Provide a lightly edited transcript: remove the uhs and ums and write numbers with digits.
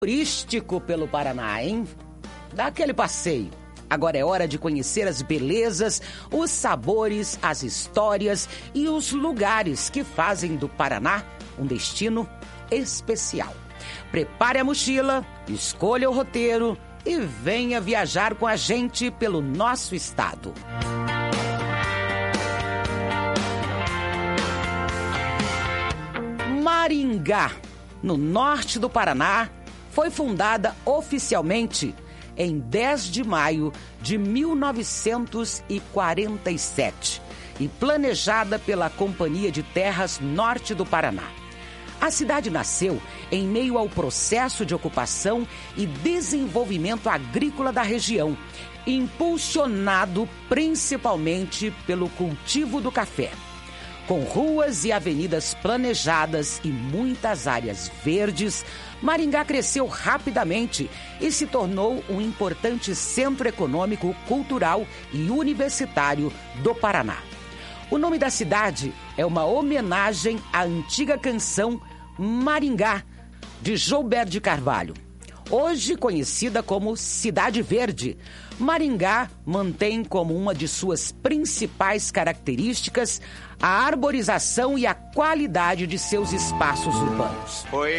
Turístico pelo Paraná, hein? Dá aquele passeio. Agora é hora de conhecer as belezas, os sabores, as histórias e os lugares que fazem do Paraná um destino especial. Prepare a mochila, escolha o roteiro e venha viajar com a gente pelo nosso estado. Maringá, no norte do Paraná, foi fundada oficialmente em 10 de maio de 1947 e planejada pela Companhia de Terras Norte do Paraná. A cidade nasceu em meio ao processo de ocupação e desenvolvimento agrícola da região, impulsionado principalmente pelo cultivo do café. Com ruas e avenidas planejadas e muitas áreas verdes, Maringá cresceu rapidamente e se tornou um importante centro econômico, cultural e universitário do Paraná. O nome da cidade é uma homenagem à antiga canção Maringá, de Joubert de Carvalho. Hoje conhecida como Cidade Verde, Maringá mantém como uma de suas principais características a arborização e a qualidade de seus espaços urbanos.